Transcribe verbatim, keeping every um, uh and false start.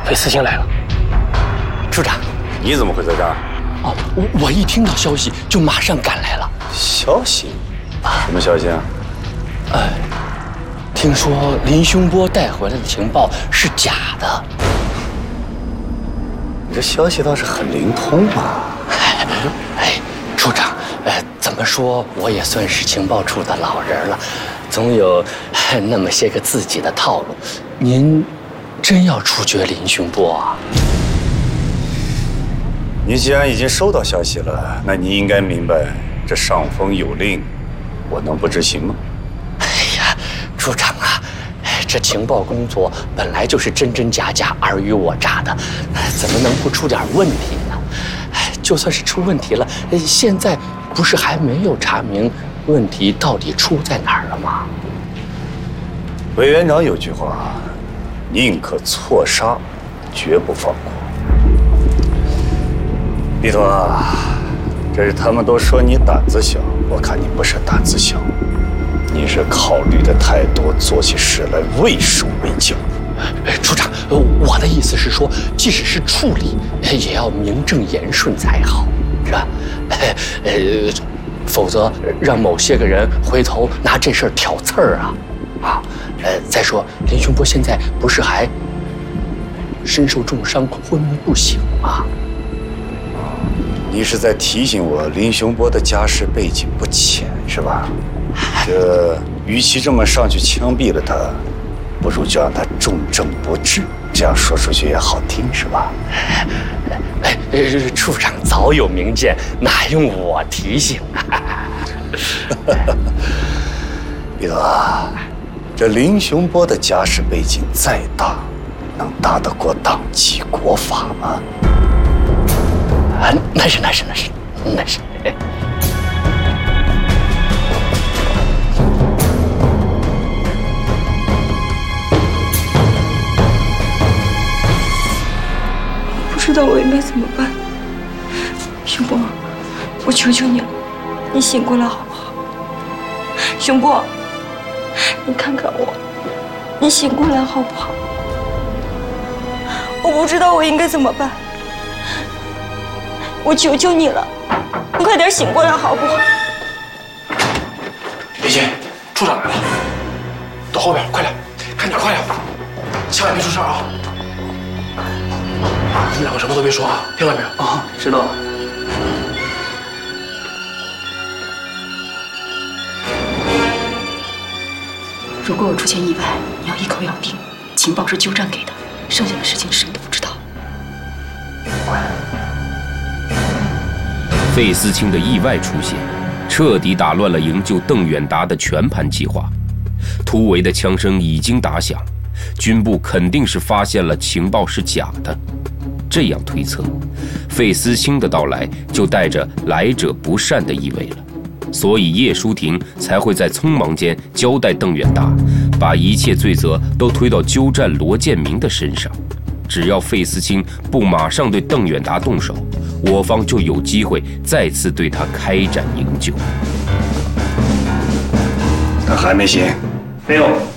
费思清来了。处长， 你怎么会在这儿？ 哦，我我一听到消息就马上赶来了。 消息？什么消息啊？ 呃，听说林兄波带回来的情报是假的。 你这消息倒是很灵通啊。 哎，处长，呃，怎么说我也算是情报处的老人了，总有那么些个自己的套路。您真要处决林兄波啊？ 你既然已经收到消息了，那你应该明白，这上峰有令，我能不执行吗？ 哎呀，处长啊，这情报工作本来就是真真假假、尔虞我诈的，怎么能不出点问题呢？就算是出问题了，现在不是还没有查明问题到底出在哪儿了吗？ 委员长有句话，宁可错杀，绝不放过。毕头啊，这是他们都说你胆子小，我看你不是胆子小，你是考虑的太多，做起事来畏手畏脚。 处长，我的意思是说，即使是处理，也要名正言顺才好，是吧？呃，否则让某些个人回头拿这事儿挑刺儿啊，啊，呃，再说林兄波现在不是还身受重伤，昏迷不醒吗？ 你是在提醒我林雄波的家世背景不浅是吧？这与其这么上去枪毙了他，不如就让他重症不治，这样说出去也好听是吧？ 哎，处长早有明鉴，哪用我提醒啊？ 李头啊，这林雄波的家世背景再大，能打得过党纪国法吗？ 啊，那是那是那是那是。 不知道我应该怎么办。雄波，我求求你了，你醒过来好不好？雄波，你看看我，你醒过来好不好？我不知道我应该怎么办。我求求你了，你快点醒过来好不好？ 别急，处长来了，躲后边，快点，看点，快点，千万别出事啊！你们两个什么都别说啊，听到没有？ 啊，知道了。 如果我出现意外，你要一口咬定情报是鸠占给的，剩下的事情谁都不知道。 费思清的意外出现，彻底打乱了营救邓远达的全盘计划。突围的枪声已经打响，军部肯定是发现了情报是假的。这样推测，费思清的到来就带着来者不善的意味了。所以叶舒婷才会在匆忙间交代邓远达，把一切罪责都推到鸠占罗建明的身上。只要费思清不马上对邓远达动手，我方就有机会再次对他开展营救。 他还没醒？ 没有。